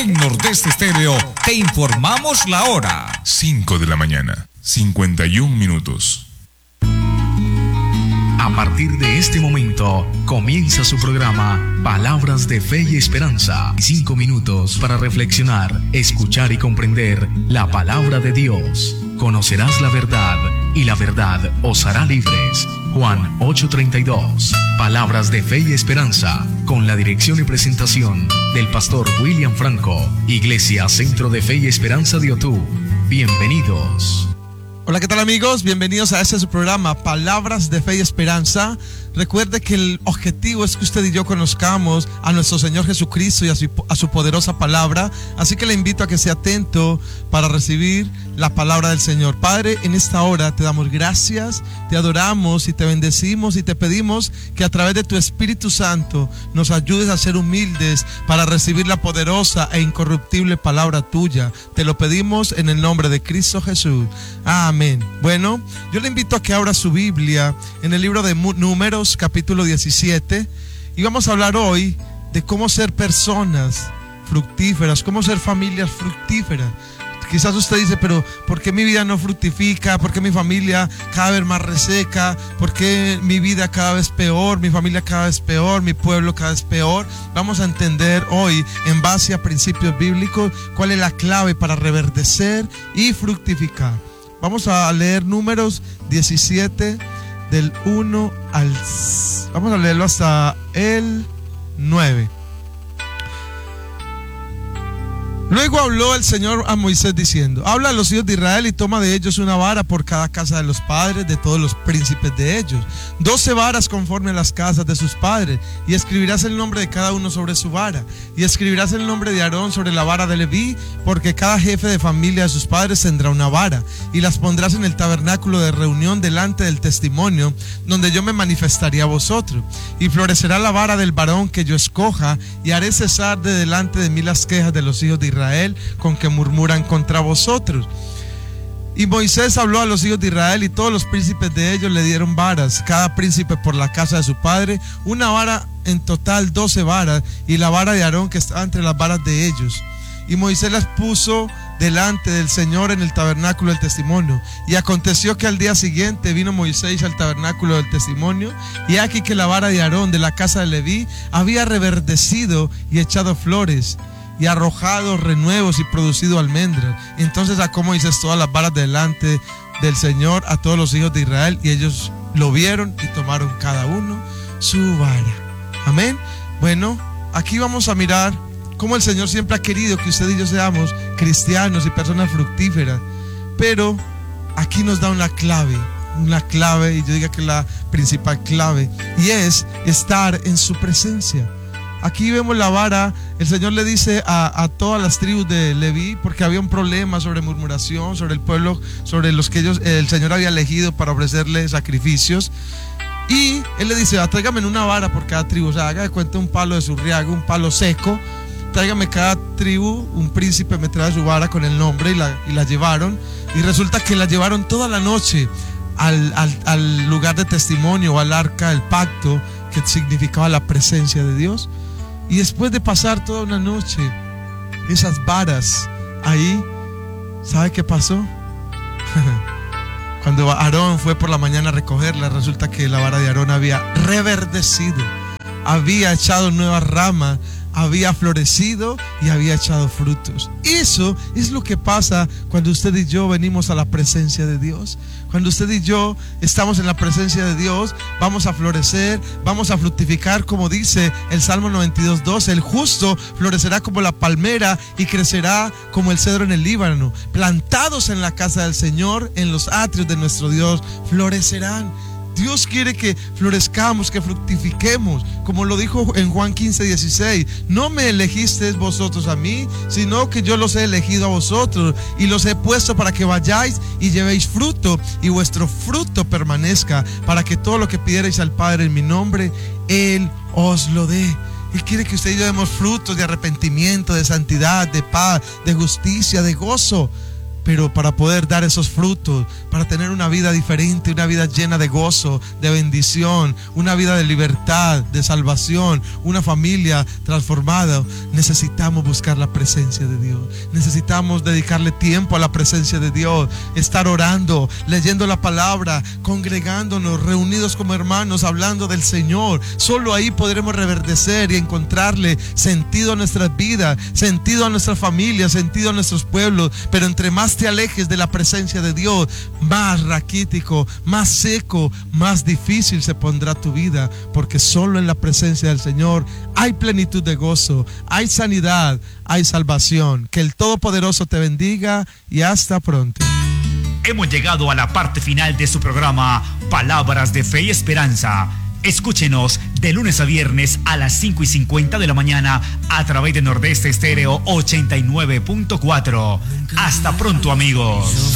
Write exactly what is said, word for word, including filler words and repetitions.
En Nordeste Estéreo te informamos la hora. cinco de la mañana, cincuenta y un minutos. A partir de este momento comienza su programa Palabras de Fe y Esperanza. Cinco minutos para reflexionar, escuchar y comprender la palabra de Dios. Conocerás la verdad y la verdad os hará libres. Juan ocho treinta y dos. Palabras de Fe y Esperanza, con la dirección y presentación del pastor William Franco, Iglesia Centro de Fe y Esperanza de Otú. Bienvenidos. Hola, ¿qué tal, amigos? Bienvenidos a este su programa Palabras de Fe y Esperanza. Recuerde que el objetivo es que usted y yo conozcamos a nuestro Señor Jesucristo y a su, a su poderosa palabra. Así que le invito a que sea atento para recibir la palabra del Señor. Padre, en esta hora te damos gracias, te adoramos y te bendecimos y te pedimos que a través de tu Espíritu Santo nos ayudes a ser humildes para recibir la poderosa e incorruptible palabra tuya. Te lo pedimos en el nombre de Cristo Jesús. Amén. Bueno, yo le invito a que abra su Biblia en el libro de Números, capítulo diecisiete, y vamos a hablar hoy de cómo ser personas fructíferas, cómo ser familias fructíferas. Quizás usted dice, pero ¿por qué mi vida no fructifica? ¿Por qué mi familia cada vez más reseca? ¿Por qué mi vida cada vez peor? ¿Mi familia cada vez peor? ¿Mi pueblo cada vez peor? Vamos a entender hoy, en base a principios bíblicos, cuál es la clave para reverdecer y fructificar. Vamos a leer Números diecisiete, del uno al... Vamos a leerlo hasta el nueve. Luego habló el Señor a Moisés diciendo: habla a los hijos de Israel y toma de ellos una vara por cada casa de los padres de todos los príncipes de ellos, doce varas conforme a las casas de sus padres, y escribirás el nombre de cada uno sobre su vara, y escribirás el nombre de Aarón sobre la vara de Leví, porque cada jefe de familia de sus padres tendrá una vara, y las pondrás en el tabernáculo de reunión delante del testimonio, donde yo me manifestaría a vosotros, y florecerá la vara del varón que yo escoja, y haré cesar de delante de mí las quejas de los hijos de Israel con que murmuran contra vosotros. Y Moisés habló a los hijos de Israel, y todos los príncipes de ellos le dieron varas, cada príncipe por la casa de su padre, una vara, en total doce varas, y la vara de Aarón que estaba entre las varas de ellos. Y Moisés las puso delante del Señor en el tabernáculo del testimonio. Y aconteció que al día siguiente vino Moisés al tabernáculo del testimonio, y aquí que la vara de Aarón de la casa de Leví había reverdecido y echado flores, y arrojado renuevos y producido almendras. Entonces sacó Moisés todas las varas delante del Señor a todos los hijos de Israel, y ellos lo vieron y tomaron cada uno su vara. Amén. Bueno, aquí vamos a mirar cómo el Señor siempre ha querido que usted y yo seamos cristianos y personas fructíferas, pero aquí nos da una clave, una clave, y yo diga que la principal clave, y es estar en su presencia. Aquí vemos la vara. El Señor le dice a, a todas las tribus de Leví, porque había un problema sobre murmuración, sobre el pueblo, sobre los que ellos, el Señor había elegido para ofrecerle sacrificios. Y Él le dice: ah, tráigame una vara por cada tribu. O sea, haga de cuenta un palo de surriaga, un palo seco. Tráigame cada tribu, un príncipe me trae su vara con el nombre, y la, y la llevaron. Y resulta que la llevaron toda la noche al, al, al lugar de testimonio, al arca del pacto, que significaba la presencia de Dios. Y después de pasar toda una noche esas varas ahí, ¿sabe qué pasó? Cuando Aarón fue por la mañana a recogerla, resulta que la vara de Aarón había reverdecido, había echado nuevas ramas, había florecido y había echado frutos. Eso es lo que pasa cuando usted y yo venimos a la presencia de Dios. Cuando usted y yo estamos en la presencia de Dios, vamos a florecer, vamos a fructificar, como dice el Salmo noventa y dos, doce. El justo florecerá como la palmera y crecerá como el cedro en el Líbano. Plantados en la casa del Señor, en los atrios de nuestro Dios, florecerán. Dios quiere que florezcamos, que fructifiquemos, como lo dijo en Juan quince, dieciséis. No me elegisteis vosotros a mí, sino que yo los he elegido a vosotros, y los he puesto para que vayáis y llevéis fruto, y vuestro fruto permanezca, para que todo lo que pidierais al Padre en mi nombre, Él os lo dé. Él quiere que usted y yo demos frutos de arrepentimiento, de santidad, de paz, de justicia, de gozo. pero para poder dar esos frutos, para tener una vida diferente, una vida llena de gozo, de bendición, una vida de libertad, de salvación, una familia transformada, necesitamos buscar la presencia de Dios. Necesitamos dedicarle tiempo a la presencia de Dios, estar orando, leyendo la palabra, congregándonos, reunidos como hermanos, hablando del Señor. Solo ahí podremos reverdecer y encontrarle sentido a nuestras vidas, sentido a nuestra familia, sentido a nuestros pueblos. Pero entre más te alejes de la presencia de Dios, más raquítico, más seco, más difícil se pondrá tu vida, porque solo en la presencia del Señor hay plenitud de gozo, hay sanidad, hay salvación. Que el Todopoderoso te bendiga y hasta pronto. Hemos llegado a la parte final de su programa Palabras de Fe y Esperanza. Escúchenos de lunes a viernes a las cinco y cincuenta de la mañana a través de Nordeste Estéreo ochenta y nueve punto cuatro. Hasta pronto, amigos.